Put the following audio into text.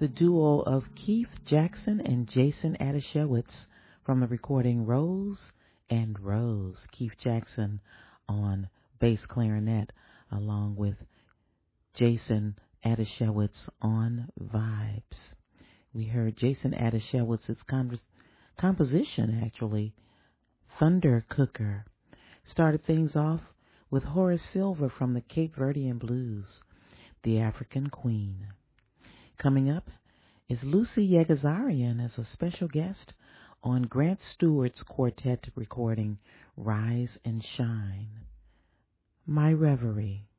the duo of Keith Jackson and Jason Adashewitz from the recording Rose and Rose. Keith Jackson on bass clarinet along with Jason Adashewitz on vibes. We heard Jason Adashewitz's composition, actually, Thunder Cooker. Started things off with Horace Silver from the Cape Verdean Blues, The African Queen. Coming up is Lucy Yegazarian as a special guest on Grant Stewart's quartet recording Rise and Shine. My Reverie.